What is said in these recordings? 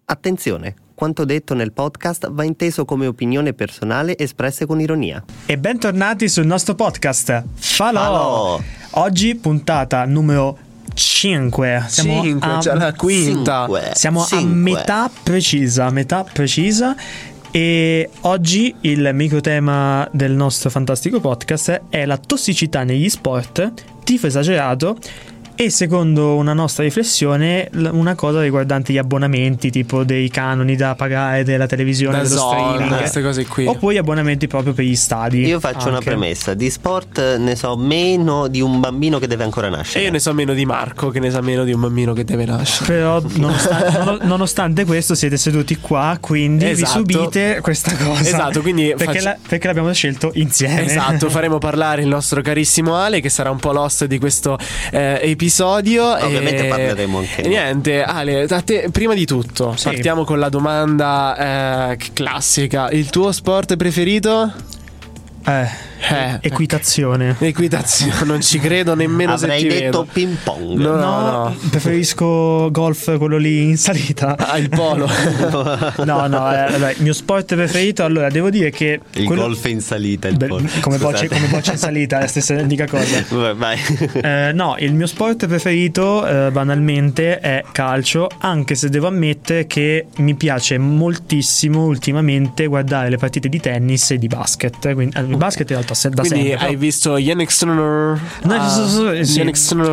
Attenzione, quanto detto nel podcast va inteso come opinione personale espresse con ironia. E bentornati sul nostro podcast Falò. Oggi puntata numero 5. Siamo già la quinta. Siamo a metà precisa. E oggi il microtema del nostro fantastico podcast è la tossicità negli sport, tifo esagerato e, secondo una nostra riflessione, una cosa riguardante gli abbonamenti, tipo dei canoni da pagare della televisione, dello streaming, queste cose qui, oppure gli abbonamenti proprio per gli stadi. Io faccio una premessa: di sport ne so meno di un bambino che deve ancora nascere. E io ne so meno di Marco, che ne sa meno di un bambino che deve nascere. Però nonostante questo siete seduti qua, quindi vi subite questa cosa. Esatto, quindi perché l'abbiamo scelto insieme. Esatto, faremo parlare il nostro carissimo Ale, che sarà un po' l'host di questo episodio. Ovviamente parleremo anche noi. Niente, Ale, a te, prima di tutto partiamo con la domanda classica: il tuo sport preferito? Equitazione. Equitazione, non ci credo nemmeno. Avrei se ti detto vedo. ping pong. No, preferisco golf, quello lì in salita. Il polo. Il mio sport preferito, allora devo dire che golf in salita, il polo. Come boccia in salita, è la stessa identica cosa. Vai. No, il mio sport preferito banalmente è calcio, anche se devo ammettere che mi piace moltissimo ultimamente guardare le partite di tennis e di basket. Quindi, il basket in realtà da quindi sempre. Hai visto Yannick Sinner? Yannick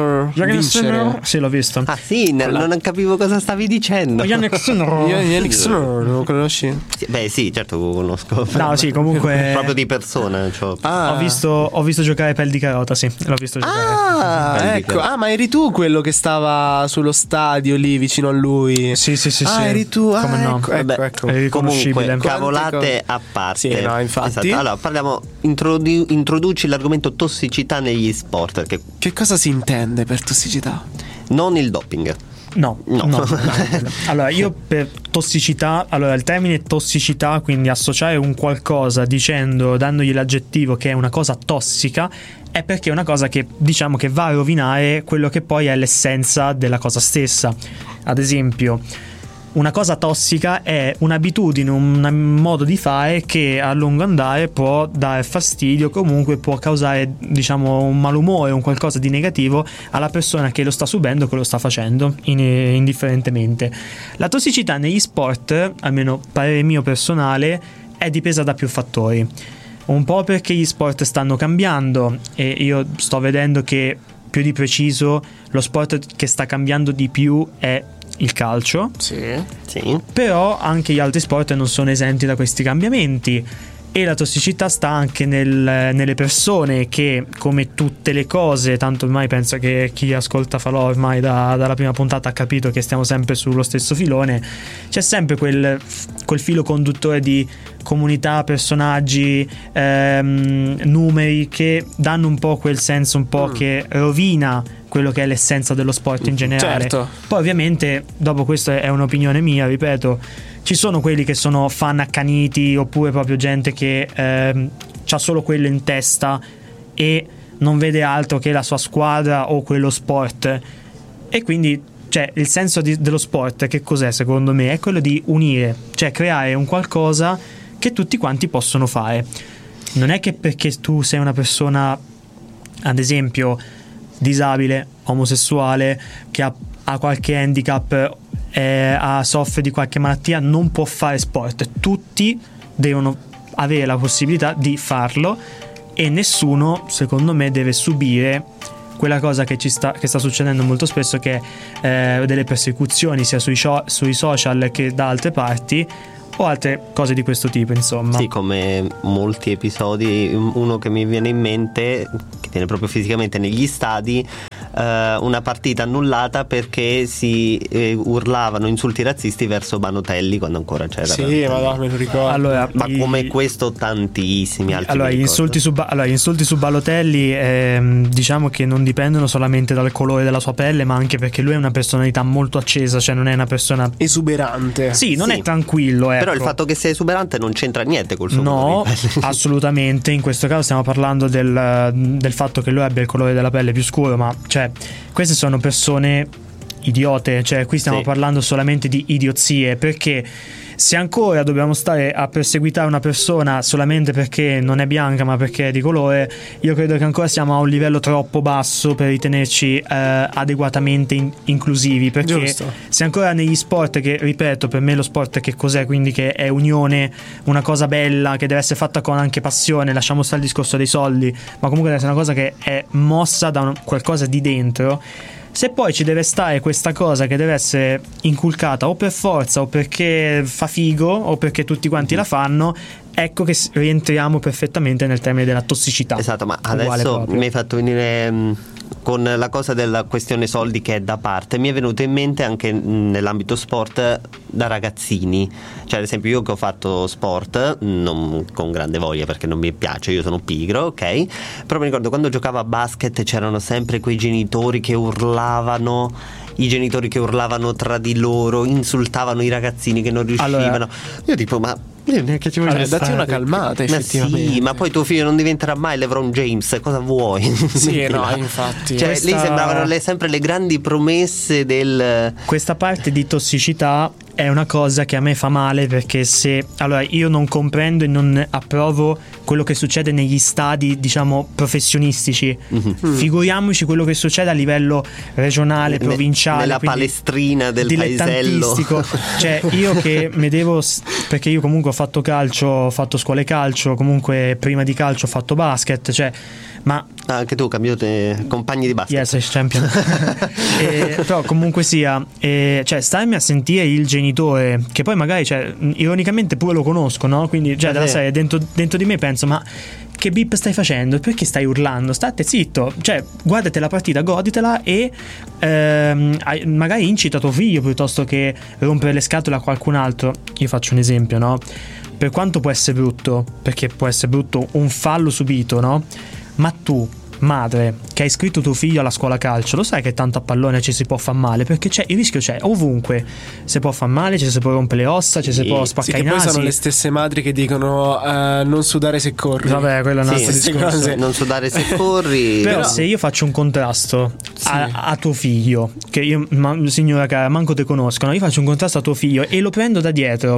Sinner? Sì, l'ho visto. Ah sì, non capivo cosa stavi dicendo. Yannick Sinner lo conosci? Beh sì, certo lo conosco. No, sì, comunque proprio di persona, cioè. Ho visto giocare Pel di Carota, sì, l'ho visto giocare. Ecco. Ma eri tu quello che stava sullo stadio lì vicino a lui? Sì. Eri tu? Come no? Ecco. È riconoscibile. Comunque, cavolate a parte. Sì, no, infatti. Esatto. Allora, introduci l'argomento tossicità negli sport. Che cosa si intende per tossicità? Non il doping. No. Allora, io per tossicità, il termine tossicità, quindi associare un qualcosa dandogli l'aggettivo che è una cosa tossica, è perché è una cosa che diciamo che va a rovinare quello che poi è l'essenza della cosa stessa. Ad esempio, una cosa tossica è un'abitudine, un modo di fare che a lungo andare può dare fastidio, comunque può causare, diciamo, un malumore, un qualcosa di negativo alla persona che lo sta subendo, che lo sta facendo, indifferentemente. La tossicità negli sport, almeno parere mio personale, è dipesa da più fattori. Un po' perché gli sport stanno cambiando e io sto vedendo che, più di preciso, lo sport che sta cambiando di più è il calcio. Sì. Però anche gli altri sport non sono esenti da questi cambiamenti, e la tossicità sta anche nelle persone che, come tutte le cose, tanto ormai penso che chi ascolta Falò ormai dalla prima puntata ha capito che stiamo sempre sullo stesso filone, c'è sempre quel filo conduttore di comunità, personaggi, numeri che danno un po' quel senso un po' che rovina quello che è l'essenza dello sport in generale. Certo. Poi ovviamente, dopo, questo è un'opinione mia, ripeto, ci sono quelli che sono fan accaniti, oppure proprio gente che c'ha solo quello in testa e non vede altro che la sua squadra o quello sport. E quindi, cioè, il senso dello sport, che cos'è secondo me? È quello di unire, cioè creare un qualcosa che tutti quanti possono fare. Non è che perché tu sei una persona, ad esempio, disabile, omosessuale, che ha qualche handicap, soffre di qualche malattia, non può fare sport. Tutti devono avere la possibilità di farlo e nessuno, secondo me, deve subire quella cosa che sta succedendo molto spesso, che è delle persecuzioni sia sui social che da altre parti, o altre cose di questo tipo, insomma. Sì, come molti episodi. Uno che mi viene in mente, che viene proprio fisicamente negli stadi, una partita annullata perché si urlavano insulti razzisti verso Banotelli quando ancora c'era. Sì, ma me lo ricordo. Allora, ma come questo tantissimi altri. Allora, gli insulti su Balotelli, diciamo che non dipendono solamente dal colore della sua pelle, ma anche perché lui è una personalità molto accesa, cioè non è una persona esuberante. Sì, non è tranquillo, Però il fatto che sia esuberante non c'entra niente col suo colore di pelle. Assolutamente. In questo caso stiamo parlando del fatto che lui abbia il colore della pelle più scuro, ma cioè queste sono persone idiote, cioè qui stiamo parlando solamente di idiozie, perché se ancora dobbiamo stare a perseguitare una persona solamente perché non è bianca ma perché è di colore, io credo che ancora siamo a un livello troppo basso per ritenerci adeguatamente inclusivi, perché Giusto. se ancora negli sport, che ripeto, per me lo sport che cos'è, quindi che è unione, una cosa bella che deve essere fatta con anche passione, lasciamo stare il discorso dei soldi, ma comunque deve essere una cosa che è mossa da qualcosa di dentro. Se poi ci deve stare questa cosa che deve essere inculcata o per forza o perché fa figo o perché tutti quanti la fanno, ecco che rientriamo perfettamente nel termine della tossicità. Esatto, ma adesso mi hai fatto venire con la cosa della questione soldi che è da parte, mi è venuto in mente anche nell'ambito sport da ragazzini, cioè ad esempio io che ho fatto sport non con grande voglia perché non mi piace, io sono pigro, ok, però mi ricordo quando giocavo a basket c'erano sempre quei genitori che urlavano, i genitori che urlavano tra di loro, insultavano i ragazzini che non riuscivano, io tipo ma io neanche ci voglio datti una calmata, effettivamente. Sì, ma poi tuo figlio non diventerà mai LeBron James, cosa vuoi? Sì, no, infatti. Cioè, lì sembravano sempre le grandi promesse del... Questa parte di tossicità è una cosa che a me fa male, perché allora io non comprendo e non approvo quello che succede negli stadi, diciamo, professionistici. Figuriamoci quello che succede a livello regionale, provinciale, nella palestrina del paesello. Cioè io che mi devo, perché io comunque ho fatto calcio, ho fatto scuole calcio, comunque prima di calcio ho fatto basket, cioè ma anche tu cambiate compagni di basket. Yes, champion. Però comunque sia, cioè starmi a sentire il genitore che poi magari, cioè, ironicamente pure lo conosco, no? Quindi cioè della serie dentro di me penso, ma che bip stai facendo? Perché stai urlando? State zitto, cioè guardate la partita, goditela e magari incita tuo figlio piuttosto che rompere le scatole a qualcun altro. Io faccio un esempio, no? Per quanto può essere brutto, perché può essere brutto un fallo subito, no? Ma tu, madre, che hai iscritto tuo figlio alla scuola calcio, lo sai che tanto a pallone ci si può far male, perché il rischio c'è ovunque, si può far male, ci si può rompere le ossa, ci si può spaccare i nasi. Poi sono le stesse madri che dicono non sudare se corri. Vabbè, quello è un altro discorso. Non sudare se corri. Però se io faccio un contrasto a tuo figlio, che io, signora cara, manco te conoscono, io faccio un contrasto a tuo figlio e lo prendo da dietro.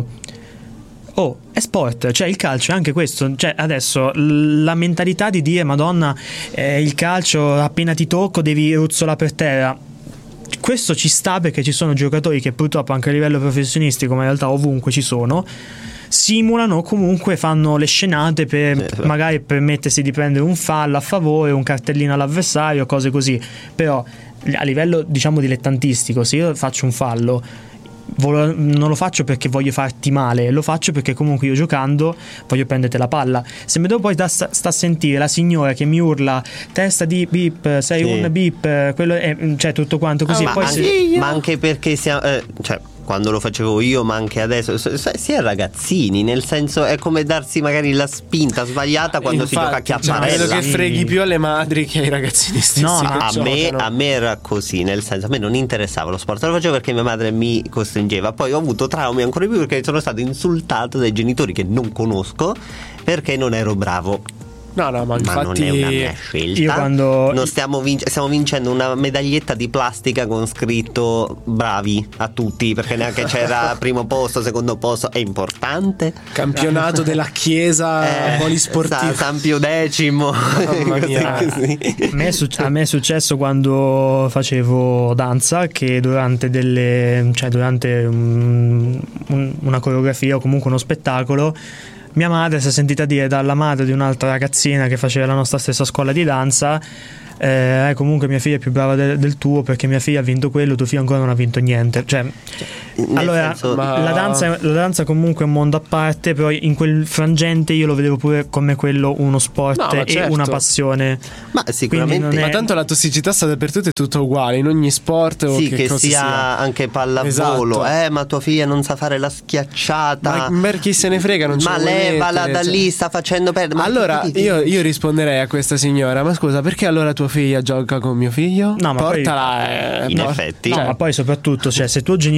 Oh, è sport, cioè il calcio è anche questo, cioè adesso la mentalità di dire Madonna, il calcio appena ti tocco devi ruzzolare per terra, questo ci sta perché ci sono giocatori che purtroppo anche a livello professionistico, ma in realtà ovunque ci sono, simulano, comunque fanno le scenate per magari permettersi di prendere un fallo a favore, un cartellino all'avversario, cose così. Però a livello diciamo dilettantistico, se io faccio un fallo non lo faccio perché voglio farti male, lo faccio perché comunque io giocando voglio prenderti la palla. Se mi devo poi sta a sentire la signora che mi urla testa di bip, sei un bip, quello è, cioè tutto quanto così, ma anche perché siamo, cioè quando lo facevo io, ma anche adesso, si è raggazzini, nel senso è come darsi magari la spinta sbagliata quando si gioca a chiapparella. Credo che freghi più alle madri che ai ragazzini stessi. No, a me era così, nel senso a me non interessava lo sport, lo facevo perché mia madre mi costringeva. Poi ho avuto traumi ancora di più perché sono stato insultato dai genitori che non conosco perché non ero bravo. No, ma infatti non è una mia scelta. Io quando non stiamo vincendo una medaglietta di plastica con scritto bravi a tutti, perché neanche c'era primo posto, secondo posto, è importante. Campionato della chiesa polisportivo San Pio X. Mamma mia. A me è successo quando facevo danza che durante una coreografia o comunque uno spettacolo mia madre si è sentita dire dalla madre di un'altra ragazzina che faceva la nostra stessa scuola di danza comunque mia figlia è più brava del tuo perché mia figlia ha vinto quello, tuo figlio ancora non ha vinto niente. Cioè, allora senso, la danza comunque è un mondo a parte, però in quel frangente io lo vedevo pure come quello uno sport e una passione. Ma sicuramente ma tanto la tossicità sta dappertutto, è tutto uguale in ogni sport o sì, che sia anche pallavolo. Esatto. Ma tua figlia non sa fare la schiacciata, ma chi se ne frega, non ma levala da lì, sta facendo perdere. Allora io risponderei a questa signora: ma scusa, perché allora tua figlia gioca con mio figlio? No, ma portala in effetti ma poi soprattutto, cioè, se tuo genitore, il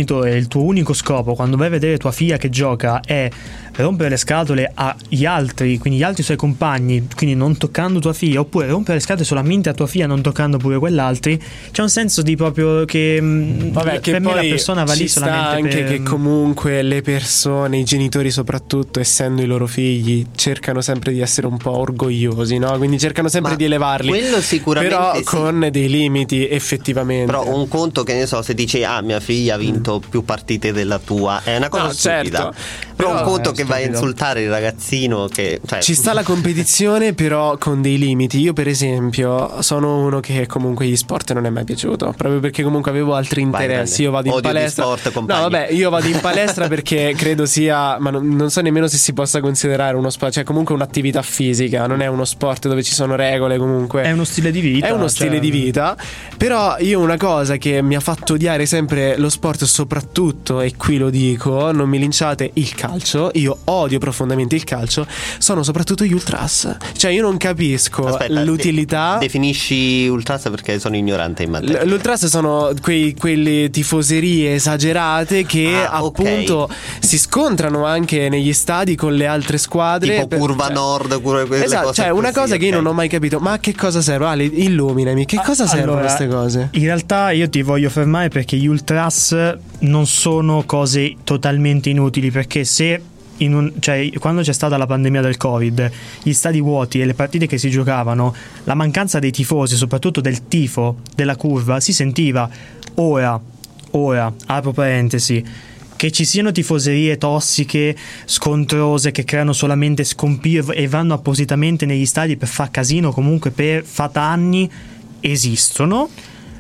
tuo unico scopo quando vai a vedere tua figlia che gioca è rompere le scatole agli altri, quindi gli altri suoi compagni, quindi non toccando tua figlia, oppure rompere le scatole solamente a tua figlia non toccando pure quell'altri, c'è un senso di proprio che vabbè, che per poi me la persona va lì solamente anche per... che comunque le persone, i genitori soprattutto, essendo i loro figli, cercano sempre di essere un po' orgogliosi, no? Quindi cercano sempre di elevarli, quello sicuramente, però sì, con dei limiti effettivamente. Però un conto, che ne so, se dici mia figlia ha vinto più partite della tua, è una cosa stupida, certo. Però un conto che stupido. vai a insultare il ragazzino, che cioè... Ci sta la competizione, però con dei limiti. Io per esempio sono uno che comunque gli sport non è mai piaciuto, proprio perché comunque avevo altri interessi. Io vado in Odio palestra. di sport, compagni. No, vabbè, io vado in palestra perché credo sia, ma non so nemmeno se si possa considerare uno sport, cioè comunque un'attività fisica, non è uno sport dove ci sono regole, comunque È uno stile di vita. è uno stile di vita. Però io una cosa che mi ha fatto odiare sempre lo sport, soprattutto, e qui lo dico, non mi linciate, il calcio. Io odio profondamente il calcio. Sono soprattutto gli ultras. Cioè io non capisco l'utilità. Definisci ultras, perché sono ignorante in materia. L'ultras sono quelle tifoserie esagerate che appunto si scontrano anche negli stadi con le altre squadre, tipo curva nord, quelle esatto, cose cioè una così, cosa che io non ho mai capito. Ma a che cosa serve? Ale, illuminami, che cosa servono Allora, queste cose? In realtà io ti voglio fermare perché gli ultras non sono cose totalmente inutili, perché se cioè, quando c'è stata la pandemia del Covid, gli stadi vuoti e le partite che si giocavano, la mancanza dei tifosi, soprattutto del tifo, della curva, si sentiva. Ora, apro parentesi, che ci siano tifoserie tossiche, scontrose, che creano solamente scompiglio e vanno appositamente negli stadi per far casino, comunque per anni, esistono.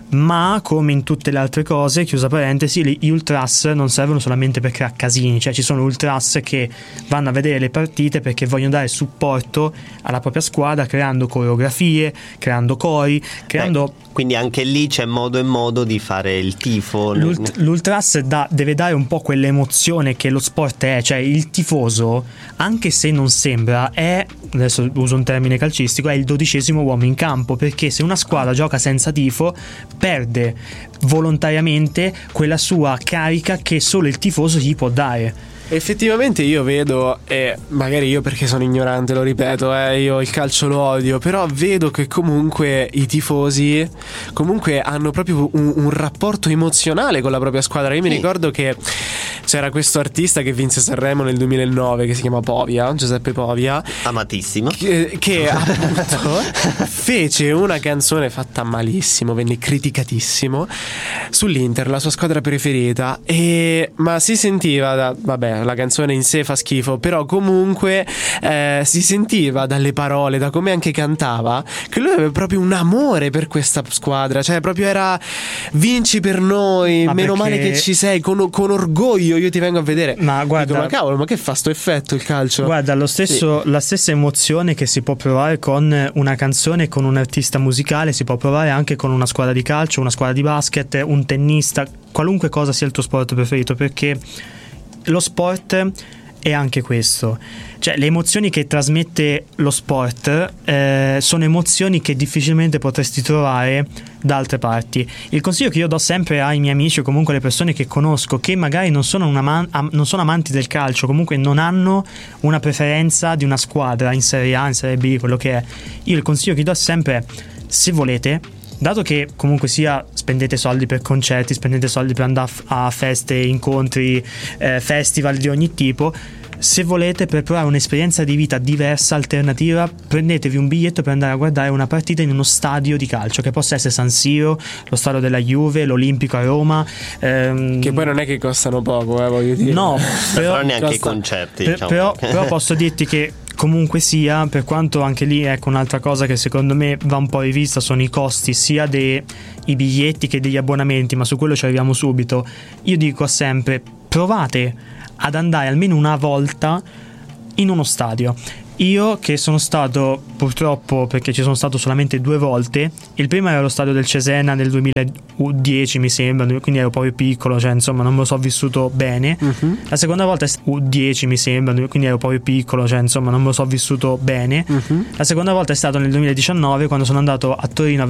Ma come in tutte le altre cose, chiusa parentesi, gli ultras non servono solamente per creare casini. Cioè ci sono ultras che vanno a vedere le partite perché vogliono dare supporto alla propria squadra, creando coreografie, creando cori, creando... Quindi anche lì c'è modo e modo di fare il tifo. L'ultras deve dare un po' quell'emozione che lo sport è. Cioè il tifoso, anche se non sembra, è, adesso uso un termine calcistico, è il 12° uomo in campo, perché se una squadra gioca senza tifo perde volontariamente quella sua carica che solo il tifoso gli può dare. Effettivamente io vedo, e magari io perché sono ignorante lo ripeto, io il calcio lo odio, però vedo che comunque i tifosi comunque hanno proprio un rapporto emozionale con la propria squadra. Io mi ricordo che c'era questo artista che vinse Sanremo nel 2009 che si chiama Povia, Giuseppe Povia, amatissimo, che appunto fece una canzone fatta malissimo, venne criticatissimo, sull'Inter, la sua squadra preferita, ma si sentiva vabbè, la canzone in sé fa schifo, però comunque si sentiva dalle parole, da come anche cantava, che lui aveva proprio un amore per questa squadra. Cioè proprio era vinci per noi, meno male che ci sei, con orgoglio io ti vengo a vedere. Ma guarda, dico, ma cavolo, ma che fa sto effetto il calcio? Guarda, la stessa emozione che si può provare con una canzone, con un artista musicale, si può provare anche con una squadra di calcio, una squadra di basket, un tennista, qualunque cosa sia il tuo sport preferito, perché lo sport è anche questo. Cioè le emozioni che trasmette lo sport sono emozioni che difficilmente potresti trovare da altre parti. Il consiglio che io do sempre ai miei amici o comunque alle persone che conosco che magari non sono amanti del calcio, comunque non hanno una preferenza di una squadra in Serie A, in Serie B, quello che è, io il consiglio che do è sempre: se volete, dato che comunque sia spendete soldi per concerti, spendete soldi per andare a feste, incontri, festival di ogni tipo, se volete, per provare un'esperienza di vita diversa, alternativa, prendetevi un biglietto per andare a guardare una partita in uno stadio di calcio, che possa essere San Siro, lo stadio della Juve, l'Olimpico a Roma, che poi non è che costano poco, voglio dire. No, però neanche i concerti, diciamo. però posso dirti che comunque sia, per quanto anche lì, ecco, un'altra cosa che secondo me va un po' rivista sono i costi sia dei biglietti che degli abbonamenti, ma su quello ci arriviamo subito. Io dico sempre: provate ad andare almeno una volta in uno stadio. Io che sono stato, purtroppo, perché ci sono stato solamente 2 volte, il primo era lo stadio del Cesena nel 2010 mi sembra, quindi ero proprio piccolo, cioè insomma non me lo so vissuto bene. La seconda volta è 10 mi sembra, quindi ero proprio piccolo, cioè insomma non me lo so vissuto bene. La seconda volta è stato nel 2019, quando sono andato a Torino